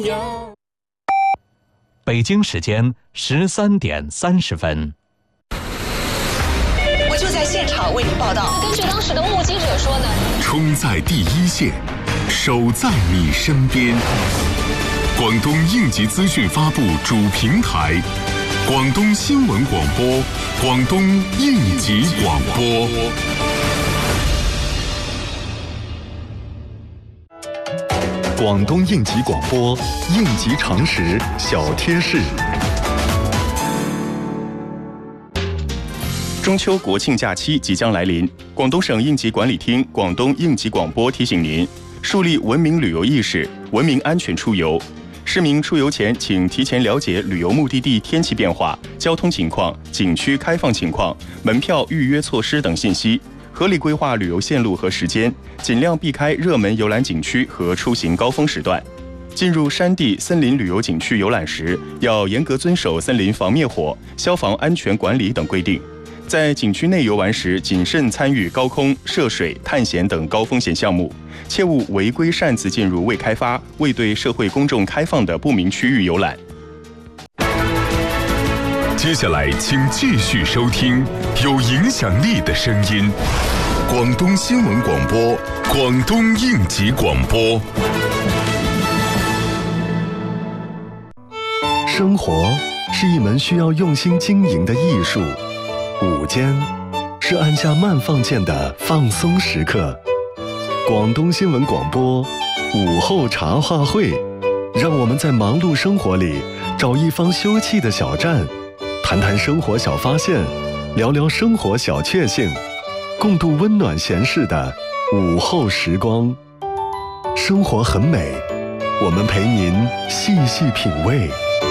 北京时间13点30分。 我就在现场为您报道。 根据当时的目击者说呢， 冲在第一线，守在你身边。广东应急资讯发布主平台，广东新闻广播，广东应急广播。广东应急广播，应急常识小贴士。 中秋国庆假期即将来临，广东省应急管理厅、广东应急广播提醒您，树立文明旅游意识，文明安全出游。市民出游前，请提前了解旅游目的地天气变化、交通情况、景区开放情况、门票预约措施等信息，合理规划旅游线路和时间，尽量避开热门游览景区和出行高峰时段。进入山地、森林旅游景区游览时，要严格遵守森林防灭火、消防安全管理等规定。在景区内游玩时，谨慎参与高空、涉水、探险等高风险项目，切勿违规擅自进入未开发、未对社会公众开放的不明区域游览。 接下来，请继续收听有影响力的声音——广东新闻广播、广东应急广播。 生活是一门需要用心经营的艺术。午间是按下慢放键的放松时刻。广东新闻广播午后茶话会，让我们在忙碌生活里找一方休憩的小站，谈谈生活小发现，聊聊生活小确幸，共度温暖闲适的午后时光。生活很美，我们陪您细细品味。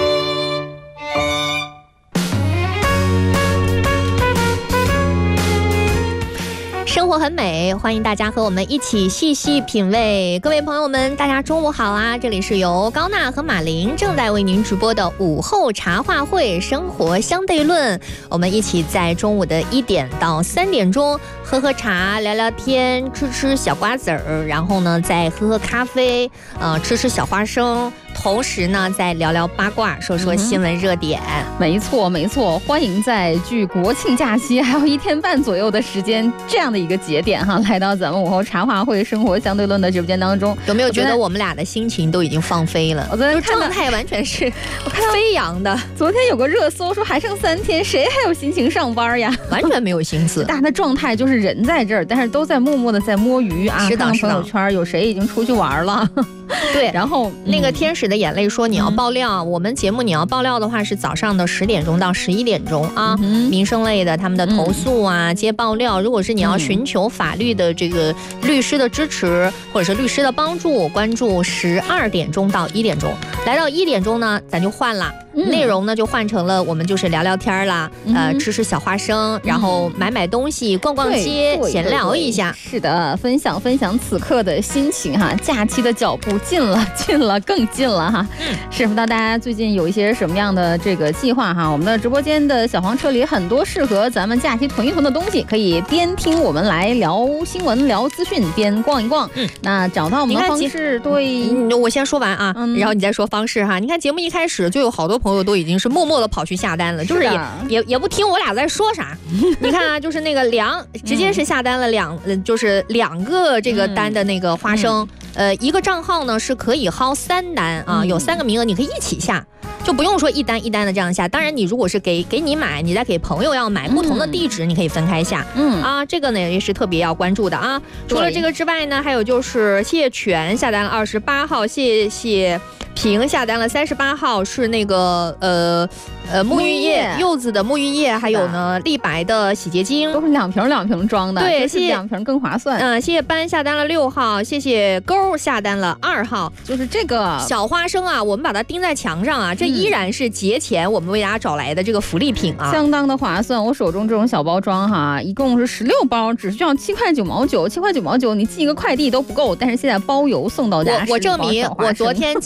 生活很美，欢迎大家和我们一起细细品味。各位朋友们，大家中午好啊！这里是由高娜和马玲正在为您直播的午后茶话会生活相对论。我们一起在中午的1点到3点钟喝喝茶、聊聊天、吃吃小瓜子儿，然后呢再喝喝咖啡，吃吃小花生，同时呢再聊聊八卦，说说新闻热点。 没错没错，欢迎在距国庆假期还有1天半左右的时间，这样的一个节点哈，来到咱们午后茶话会生活相对论的直播间当中。 有没有觉得我们俩的心情都已经放飞了？ 我昨天状态完全是飞扬的。 昨天有个热搜说还剩3天，谁还有心情上班呀？ 完全没有心思。 大家的状态就是人在这儿，但是都在默默的在摸鱼啊。 是的， 看朋友圈有谁已经出去玩了？ 对， 然后那个天使的眼泪说你要爆料，我们节目你要爆料的话是早上的10点钟到11点钟啊，民生类的他们的投诉啊，接爆料。如果是你要寻求法律的这个律师的支持或者是律师的帮助，关注12点钟到1点钟。来到1点钟呢，咱就换了。内容呢就换成了我们就是聊聊天啦，吃吃小花生，然后买买东西，逛逛街，闲聊一下。 是的，分享此刻的心情哈，假期的脚步近了，更近了哈。是不知道大家最近有一些什么样的这个计划哈？我们的直播间的小黄车里很多适合咱们假期囤一囤的东西，可以边听我们来聊新闻、聊资讯，边逛一逛。那找到我们的方式，对， 我先说完啊，然后你再说方式哈。你看节目一开始就有好多朋友都已经是默默的跑去下单了，就是也不听我俩在说啥。你看啊，就是那个直接是下单了就是2个这个单的那个花生，一个账号呢是可以薅3单啊，有3个名额你可以一起下。就不用说一单一单的这样下，当然你如果是给你买，你再给朋友要买，不同的地址你可以分开下。这个呢也是特别要关注的啊。除了这个之外呢，还有就是谢全下单了28号，谢谢平下单了38号，是那个沐浴液，柚子的沐浴液，还有呢立白的洗洁精， 都是2瓶装的， 对， 是2瓶更划算。 谢谢班下单了6号，谢谢勾下单了2号， 就是这个小花生啊，我们把它钉在墙上啊，这依然是节前我们为大家找来的这个福利品啊， 相当的划算。我手中这种小包装哈，一共是16包，只需要7块9毛9，7块9毛9，你寄一个快递都不够，但是现在包邮送到家。 我证明，我昨天寄的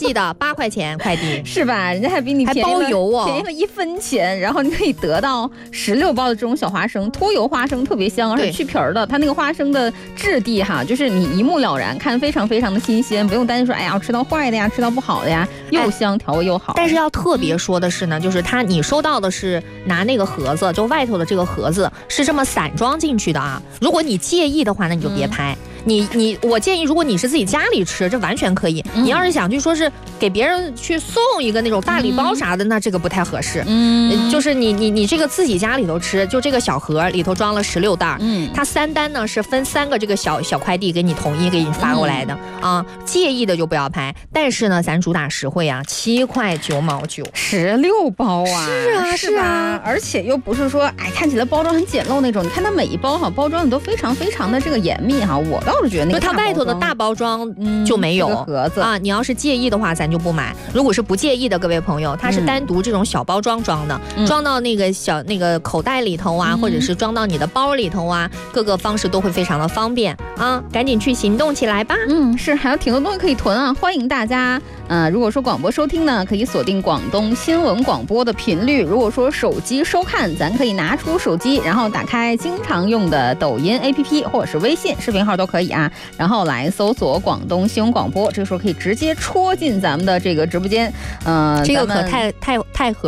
8块钱快递， 是吧？人家还比你便宜还包邮哦， 便宜了1分钱，然后你可以得到16包的这种小花生，脱油花生特别香，而且去皮儿的，它那个花生的质地哈，就是你一目了然，看非常非常的新鲜，不用担心说哎呀吃到坏的呀，吃到不好的呀，又香调味又好。 但是要特别说的是呢，就是你收到的是拿那个盒子，就外头的这个盒子是这么散装进去的啊。如果你介意的话，那你就别拍。我建议，如果你是自己家里吃，这完全可以。你要是想去说是给别人去送一个那种大礼包啥的，那这个不太合适。就是你这个自己家里头吃，就这个小盒里头装了16袋，它3单呢是分3个这个小快递给你统一给你发过来的啊。介意的就不要拍。但是呢，咱主打实惠啊，7块9毛9 ，16包啊， 是啊， 而且又不是说哎看起来包装很简陋那种，你看它每一包哈包装的都非常非常的这个严密哈，我倒是觉得那个它外头的大包装就没有盒子啊。你要是介意的话，咱就不买。如果是不介意的各位朋友，它是单独这种小包装装的，装到那个小那个口袋里头啊，或者是装到你的包里头啊，各个方式都会非常的方便啊。赶紧去行动起来吧。 是，还有挺多东西可以囤啊，欢迎大家。如果说广播收听呢，可以锁定广东新闻广播的频率。如果说手机收看，咱可以拿出手机，然后打开经常用的抖音 APP 或者是微信视频号都可以啊，然后来搜索广东新闻广播，这个时候可以直接戳进咱们的这个直播间。 这个可太合